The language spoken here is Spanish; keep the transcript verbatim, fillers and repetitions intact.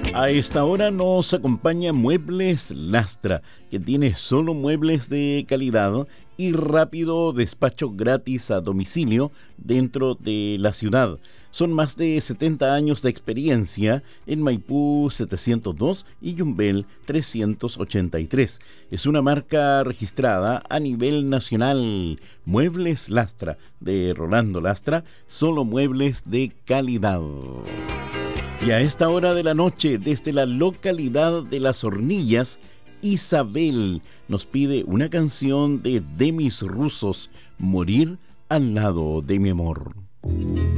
A esta hora nos acompaña Muebles Lastra, que tiene solo muebles de calidad y rápido despacho gratis a domicilio dentro de la ciudad. Son más de setenta años de experiencia en Maipú setecientos dos y Yumbel trescientos ochenta y tres. Es una marca registrada a nivel nacional. Muebles Lastra, de Rolando Lastra, solo muebles de calidad. Y a esta hora de la noche, desde la localidad de Las Hornillas, Isabel nos pide una canción de Demis Rusos, Morir al lado de mi amor.